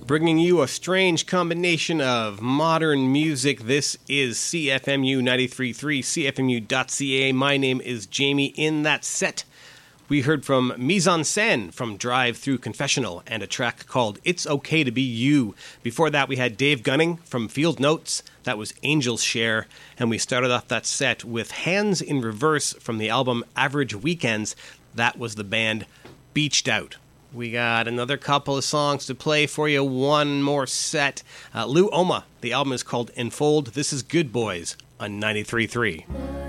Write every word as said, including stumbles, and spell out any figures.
Bringing you a strange combination of modern music. This is C F M U ninety-three point three, C F M U dot C A. My name is Jamie. In that set, we heard from Mise en Scène from Drive Through Confessional and a track called It's Okay to Be You. Before that, we had Dave Gunning from Field Notes. That was Angel's Share. And we started off that set with Hands in Reverse from the album Average Weekends. That was the band Beached Out. We got another couple of songs to play for you. One more set. Uh, Lou Oma. The album is called Enfold. This is Good Boys on ninety-three point three.